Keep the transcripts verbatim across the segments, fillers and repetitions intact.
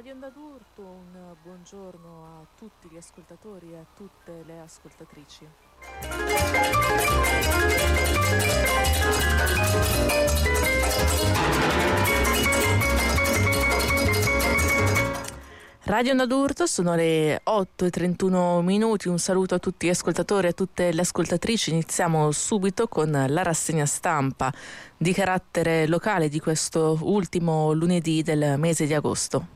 Radio Onda d'Urto, un buongiorno a tutti gli ascoltatori e a tutte le ascoltatrici. Radio Onda d'Urto, sono le otto e trentuno minuti, un saluto a tutti gli ascoltatori e a tutte le ascoltatrici. Iniziamo subito con la rassegna stampa di carattere locale di questo ultimo lunedì del mese di agosto.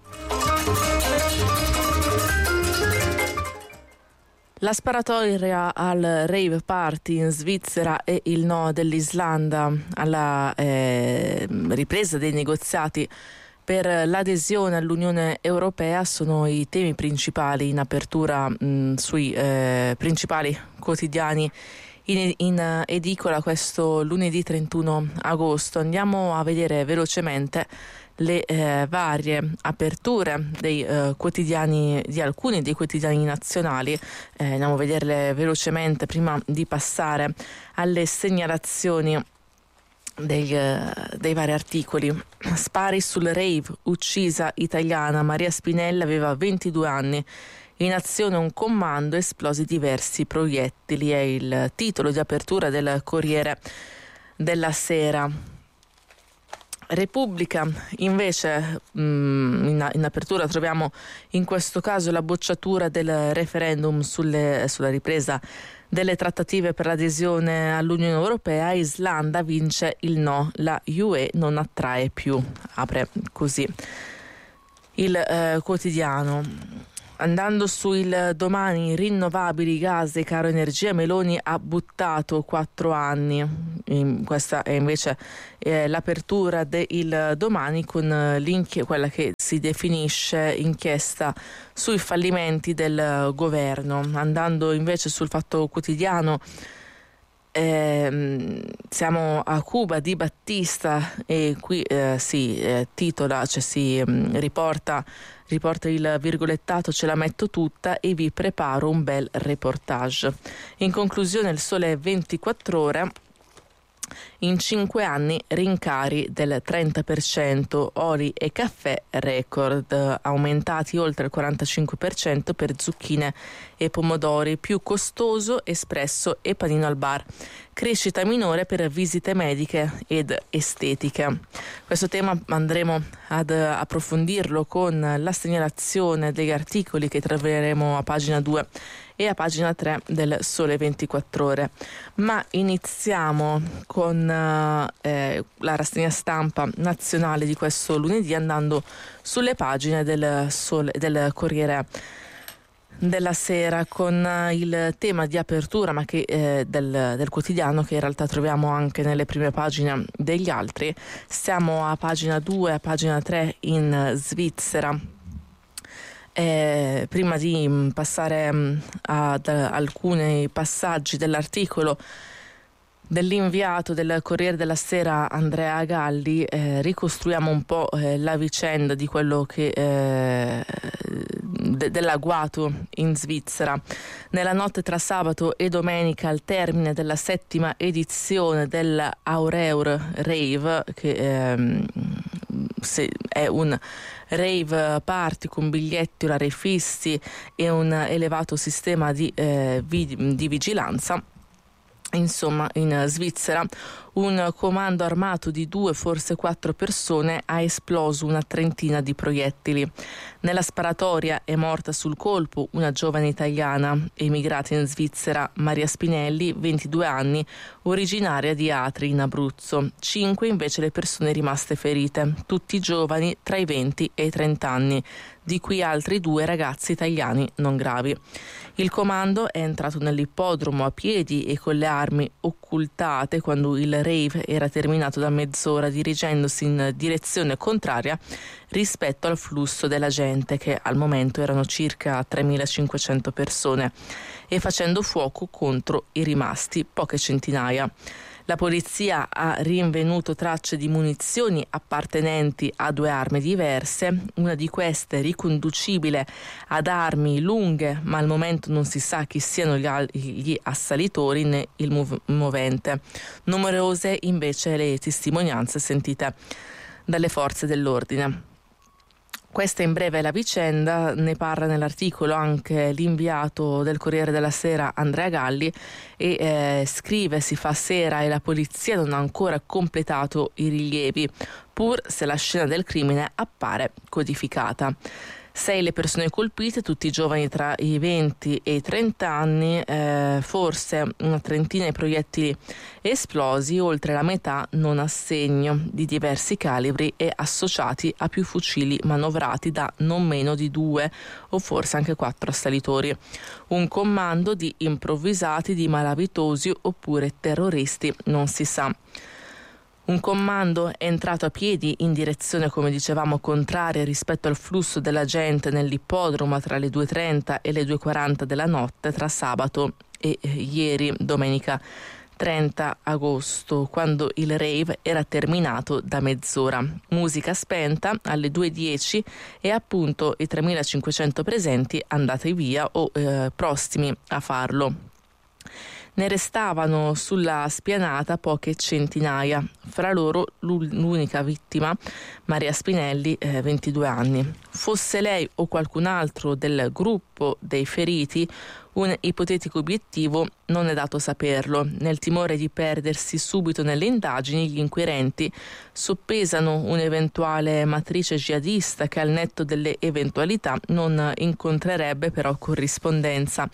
La sparatoria al rave party in Svizzera e il no dell'Islanda alla eh, ripresa dei negoziati per l'adesione all'Unione Europea sono i temi principali in apertura mh, sui eh, principali quotidiani in, in edicola questo lunedì trentuno agosto. Andiamo a vedere velocemente le eh, varie aperture dei eh, quotidiani, di alcuni dei quotidiani nazionali. Eh, andiamo a vederle velocemente prima di passare alle segnalazioni Dei, dei vari articoli. Spari sul rave, uccisa italiana. Maria Spinelli aveva ventidue anni. In azione un comando, esplosi diversi proiettili. È il titolo di apertura del Corriere della Sera. Repubblica invece in, in apertura troviamo in questo caso la bocciatura del referendum sulle, sulla ripresa delle trattative per l'adesione all'Unione Europea. Islanda vince il no, la U E non attrae più, apre così il eh, quotidiano. Andando sul Domani, rinnovabili, gas e caro energia, Meloni ha buttato quattro anni. In, questa è invece eh, l'apertura del Domani con l'inchi- quella che si definisce inchiesta sui fallimenti del governo. Andando invece sul Fatto Quotidiano, Eh, siamo a Cuba di Battista e qui eh, si eh, titola, cioè si mh, riporta, riporta il virgolettato "ce la metto tutta e vi preparo un bel reportage". In conclusione il Sole ventiquattro Ore, in cinque anni rincari del trenta per cento, oli e caffè record, aumentati oltre il quarantacinque per cento per zucchine e pomodori, più costoso espresso e panino al bar, crescita minore per visite mediche ed estetiche. Questo tema andremo ad approfondirlo con la segnalazione degli articoli che troveremo a pagina due e a pagina tre del Sole ventiquattro Ore. Ma iniziamo con eh, la rassegna stampa nazionale di questo lunedì andando sulle pagine del, Sole, del Corriere della Sera con il tema di apertura ma che eh, del, del quotidiano, che in realtà troviamo anche nelle prime pagine degli altri. Stiamo a pagina due, a pagina tre in Svizzera. Eh, prima di passare mh, ad alcuni passaggi dell'articolo dell'inviato del Corriere della Sera Andrea Galli, eh, ricostruiamo un po' eh, la vicenda di quello che eh, de- dell'agguato in Svizzera. Nella notte tra sabato e domenica, al termine della settima edizione dell'Aureur Rave, che ehm, se è un rave party con biglietti, orarifisti e un elevato sistema di, eh, vi- di vigilanza. Insomma, in Svizzera un comando armato di due, forse quattro persone ha esploso una trentina di proiettili. Nella sparatoria è morta sul colpo una giovane italiana emigrata in Svizzera, Maria Spinelli, ventidue anni, originaria di Atri in Abruzzo. Cinque invece le persone rimaste ferite, tutti giovani tra i venti e i trenta anni, di cui altri due ragazzi italiani non gravi. Il comando è entrato nell'ippodromo a piedi e con le armi occultate quando il rave era terminato da mezz'ora, dirigendosi in direzione contraria rispetto al flusso della gente, che al momento erano circa tremilacinquecento persone, e facendo fuoco contro i rimasti, poche centinaia. La polizia ha rinvenuto tracce di munizioni appartenenti a due armi diverse, una di queste riconducibile ad armi lunghe, ma al momento non si sa chi siano gli, al- gli assalitori né il mov- movente. Numerose invece le testimonianze sentite dalle forze dell'ordine. Questa in breve è la vicenda, ne parla nell'articolo anche l'inviato del Corriere della Sera Andrea Galli e eh, scrive: si fa sera e la polizia non ha ancora completato i rilievi, pur se la scena del crimine appare codificata. Sei le persone colpite, tutti giovani tra i venti e i trenta anni, eh, forse una trentina di proiettili esplosi, oltre la metà non a segno, di diversi calibri e associati a più fucili manovrati da non meno di due o forse anche quattro assalitori. Un comando di improvvisati, di malavitosi oppure terroristi, non si sa. Un comando è entrato a piedi in direzione, come dicevamo, contraria rispetto al flusso della gente nell'ippodromo tra le due e trenta e le due e quaranta della notte tra sabato e eh, ieri, domenica trenta agosto, quando il rave era terminato da mezz'ora. Musica spenta alle due e dieci e appunto i tremilacinquecento presenti andati via o eh, prossimi a farlo. Ne restavano sulla spianata poche centinaia, fra loro l'unica vittima, Maria Spinelli, eh, ventidue anni. Fosse lei o qualcun altro del gruppo dei feriti un ipotetico obiettivo, non è dato saperlo. Nel timore di perdersi subito nelle indagini, gli inquirenti soppesano un'eventuale matrice jihadista che al netto delle eventualità non incontrerebbe però corrispondenza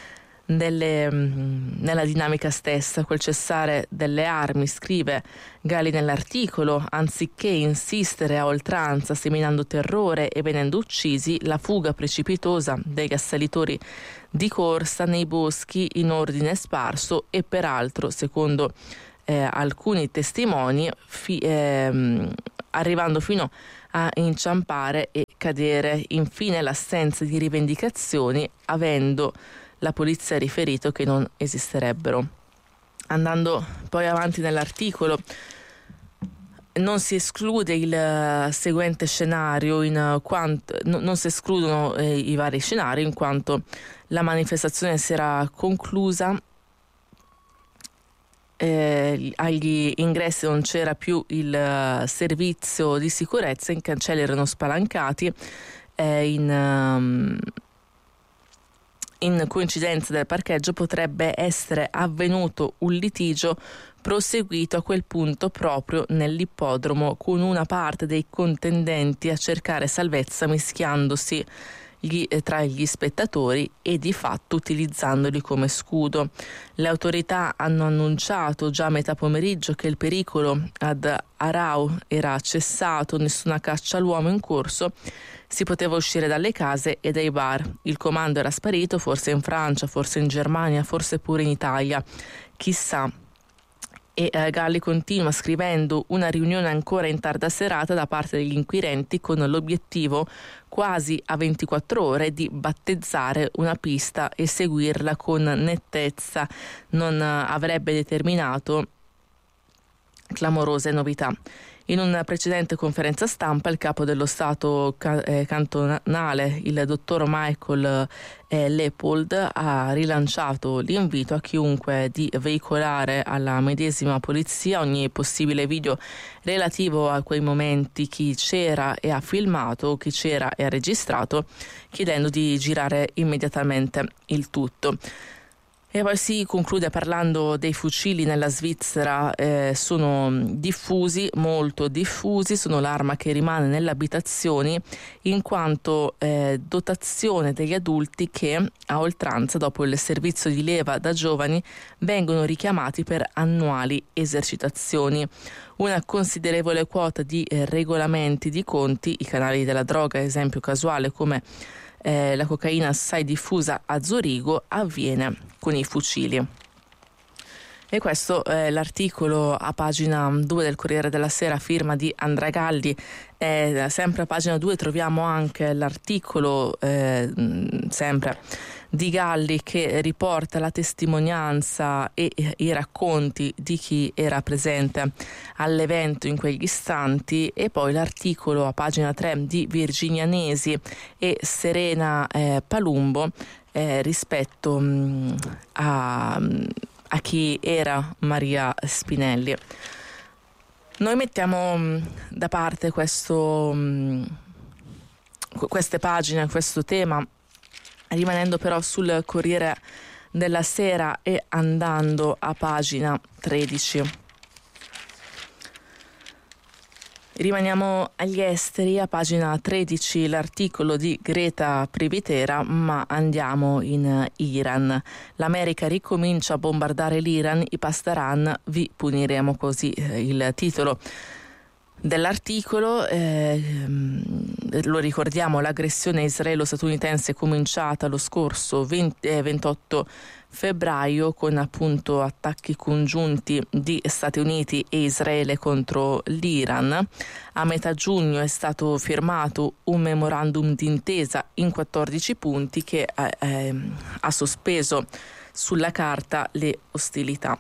Delle, nella dinamica stessa. Quel cessare delle armi, scrive Gali nell'articolo, anziché insistere a oltranza seminando terrore e venendo uccisi, la fuga precipitosa degli assalitori di corsa nei boschi in ordine sparso e peraltro, secondo eh, alcuni testimoni, fi, eh, arrivando fino a inciampare e cadere. Infine l'assenza di rivendicazioni, avendo la polizia ha riferito che non esisterebbero. Andando poi avanti nell'articolo, non si esclude il seguente scenario, in quanto no, non si escludono eh, i vari scenari, in quanto la manifestazione si era conclusa, eh, agli ingressi non c'era più il uh, servizio di sicurezza, i cancelli erano spalancati, eh, in um, In coincidenza del parcheggio potrebbe essere avvenuto un litigio proseguito a quel punto proprio nell'ippodromo, con una parte dei contendenti a cercare salvezza mischiandosi gli, eh, tra gli spettatori e di fatto utilizzandoli come scudo. Le autorità hanno annunciato già a metà pomeriggio che il pericolo ad Arau era cessato, nessuna caccia all'uomo in corso. Si poteva uscire dalle case e dai bar. Il comando era sparito, forse in Francia, forse in Germania, forse pure in Italia. Chissà. E eh, Galli continua scrivendo: una riunione ancora in tarda serata da parte degli inquirenti con l'obiettivo quasi a ventiquattro ore di battezzare una pista e seguirla con nettezza. Non eh, avrebbe determinato clamorose novità. In una precedente conferenza stampa il capo dello Stato ca- eh, cantonale, il dottor Michael eh, Leopold, ha rilanciato l'invito a chiunque di veicolare alla medesima polizia ogni possibile video relativo a quei momenti, chi c'era e ha filmato, chi c'era e ha registrato, chiedendo di girare immediatamente il tutto. E poi si conclude parlando dei fucili nella Svizzera, eh, sono diffusi, molto diffusi, sono l'arma che rimane nelle abitazioni in quanto eh, dotazione degli adulti che a oltranza dopo il servizio di leva da giovani vengono richiamati per annuali esercitazioni. Una considerevole quota di eh, regolamenti di conti, i canali della droga, esempio casuale come Eh, la cocaina assai diffusa a Zurigo, avviene con i fucili. E questo è l'articolo a pagina due del Corriere della Sera, firma di Andrea Galli. Eh, sempre a pagina due troviamo anche l'articolo eh, sempre di Galli che riporta la testimonianza e i racconti di chi era presente all'evento in quegli istanti, e poi l'articolo a pagina tre di Virginia Nesi e Serena eh, Palumbo eh, rispetto mh, a, a chi era Maria Spinelli. Noi mettiamo mh, da parte questo mh, queste pagine, questo tema, rimanendo però sul Corriere della Sera e andando a pagina tredici. Rimaniamo agli esteri, a pagina tredici l'articolo di Greta Privitera, ma andiamo in Iran. L'America ricomincia a bombardare l'Iran, i Pasdaran, vi puniremo, così eh, il titolo dell'articolo. Eh, lo ricordiamo, l'aggressione israelo-statunitense è cominciata lo scorso venti, eh, ventotto febbraio con appunto attacchi congiunti di Stati Uniti e Israele contro l'Iran. A metà giugno è stato firmato un memorandum d'intesa in quattordici punti che eh, eh, ha sospeso sulla carta le ostilità.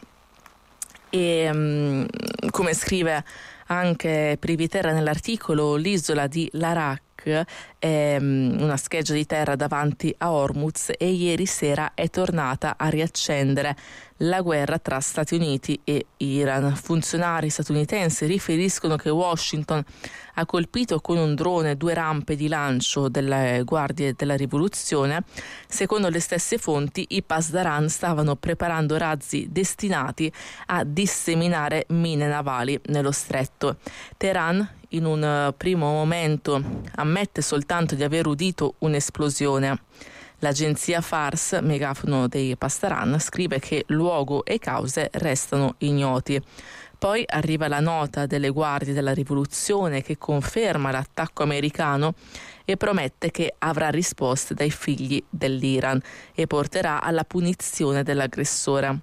E mh, come scrive anche Privitera nell'articolo, l'isola di Larak è una scheggia di terra davanti a Hormuz e ieri sera è tornata a riaccendere la guerra tra Stati Uniti e Iran. Funzionari statunitensi riferiscono che Washington ha colpito con un drone due rampe di lancio delle guardie della rivoluzione. Secondo le stesse fonti, i Pasdaran stavano preparando razzi destinati a disseminare mine navali nello stretto. Teheran in un primo momento ammette soltanto di aver udito un'esplosione. L'agenzia Fars, megafono dei Pasdaran, scrive che luogo e cause restano ignoti. Poi arriva la nota delle guardie della rivoluzione che conferma l'attacco americano e promette che avrà risposte dai figli dell'Iran e porterà alla punizione dell'aggressore.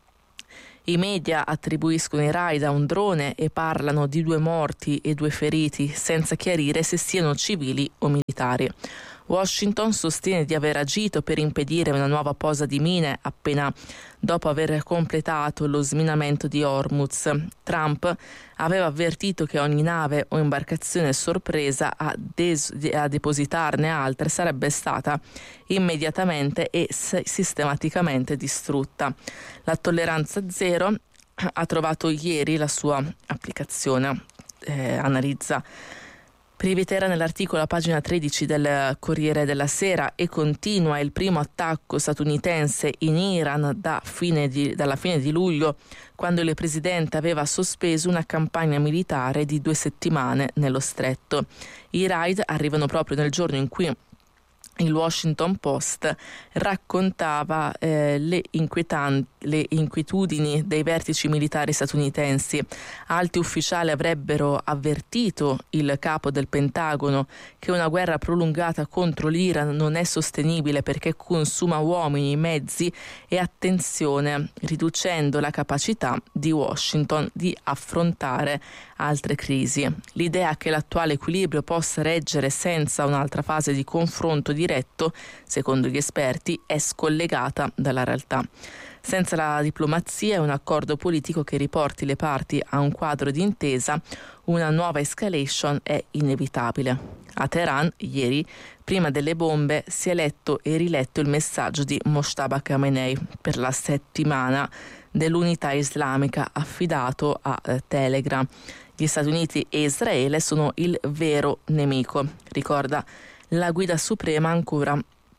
I media attribuiscono i raid a un drone e parlano di due morti e due feriti, senza chiarire se siano civili o militari. Washington sostiene di aver agito per impedire una nuova posa di mine appena dopo aver completato lo sminamento di Hormuz. Trump aveva avvertito che ogni nave o imbarcazione sorpresa a, des- a depositarne altre sarebbe stata immediatamente e s- sistematicamente distrutta. La tolleranza zero ha trovato ieri la sua applicazione, eh, analizza Privitera nell'articolo a pagina tredici del Corriere della Sera, e continua il primo attacco statunitense in Iran da fine di, dalla fine di luglio, quando il presidente aveva sospeso una campagna militare di due settimane nello stretto. I raid arrivano proprio nel giorno in cui il Washington Post raccontava eh, le, inquietanti, le inquietudini dei vertici militari statunitensi. Alti ufficiali avrebbero avvertito il capo del Pentagono che una guerra prolungata contro l'Iran non è sostenibile perché consuma uomini, mezzi e attenzione, riducendo la capacità di Washington di affrontare altre crisi. L'idea che l'attuale equilibrio possa reggere senza un'altra fase di confronto diretto, secondo gli esperti, è scollegata dalla realtà. Senza la diplomazia e un accordo politico che riporti le parti a un quadro di intesa, una nuova escalation è inevitabile. A Teheran, ieri, prima delle bombe, si è letto e riletto il messaggio di Mojtaba Khamenei per la settimana dell'unità islamica affidato a eh, Telegram. Gli Stati Uniti e Israele sono il vero nemico, ricorda la guida suprema, ancora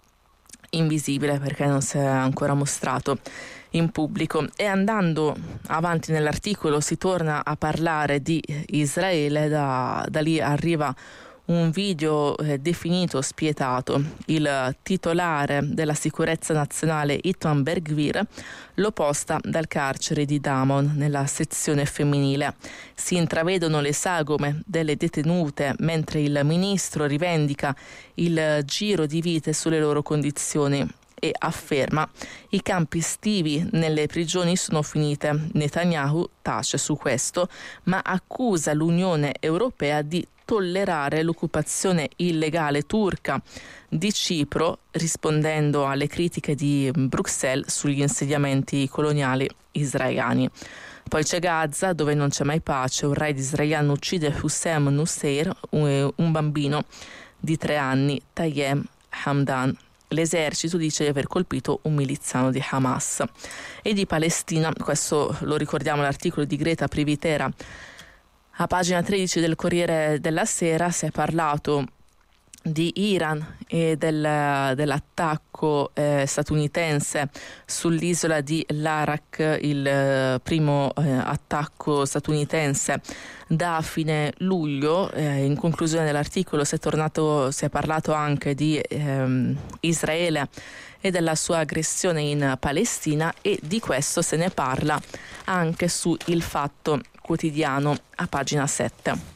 invisibile perché non si è ancora mostrato in pubblico. E andando avanti nell'articolo si torna a parlare di Israele, da, da lì arriva un video eh, definito spietato. Il titolare della sicurezza nazionale Itamar Ben-Gvir lo posta dal carcere di Damon nella sezione femminile. Si intravedono le sagome delle detenute mentre il ministro rivendica il giro di vite sulle loro condizioni e afferma: i campi estivi nelle prigioni sono finite. Netanyahu tace su questo, ma accusa l'Unione Europea di tollerare l'occupazione illegale turca di Cipro, rispondendo alle critiche di Bruxelles sugli insediamenti coloniali israeliani. Poi c'è Gaza, dove non c'è mai pace. Un raid israeliano uccide Hussein Nusseir, un, un bambino di tre anni, Tayem Hamdan. L'esercito dice di aver colpito un miliziano di Hamas. E di Palestina, questo lo ricordiamo l'articolo di Greta Privitera a pagina tredici del Corriere della Sera, si è parlato di Iran e del, dell'attacco eh, statunitense sull'isola di Larak, il eh, primo eh, attacco statunitense da fine luglio. Eh, in conclusione dell'articolo si è, tornato, si è parlato anche di ehm, Israele e della sua aggressione in Palestina, e di questo se ne parla anche su Il Fatto Quotidiano a pagina sette.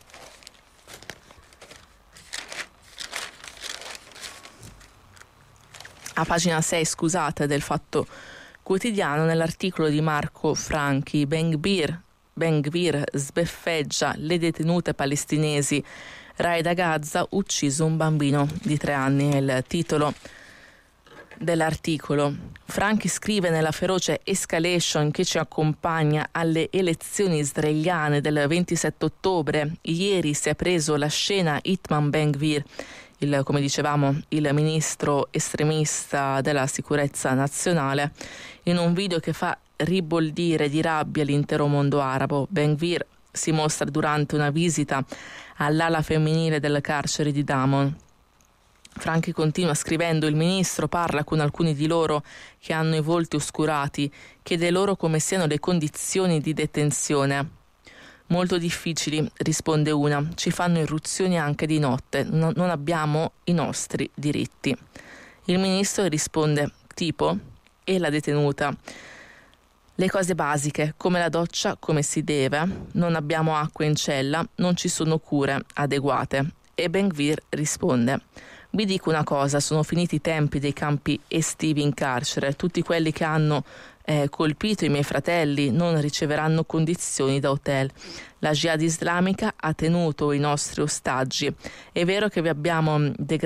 A pagina sei, scusate, del Fatto Quotidiano, nell'articolo di Marco Franchi, Ben Gvir, Ben Gvir sbeffeggia le detenute palestinesi. Raid a Gaza, ucciso un bambino di tre anni, è il titolo dell'articolo. Franchi scrive: nella feroce escalation che ci accompagna alle elezioni israeliane del ventisette ottobre, ieri si è preso la scena Itamar Ben Gvir, il, come dicevamo, il ministro estremista della sicurezza nazionale, in un video che fa ribollire di rabbia l'intero mondo arabo. Ben Gvir si mostra durante una visita all'ala femminile del carcere di Damon. Franchi continua scrivendo: il ministro parla con alcuni di loro che hanno i volti oscurati, chiede loro come siano le condizioni di detenzione. Molto difficili, risponde una, ci fanno irruzioni anche di notte, no, non abbiamo i nostri diritti. Il ministro risponde: tipo? E la detenuta: le cose basiche, come la doccia come si deve, non abbiamo acqua in cella, non ci sono cure adeguate. E Ben Gvir risponde: vi dico una cosa, sono finiti i tempi dei campi estivi in carcere, tutti quelli che hanno eh, colpito i miei fratelli non riceveranno condizioni da hotel. La Jihad islamica ha tenuto i nostri ostaggi. È vero che vi abbiamo degradato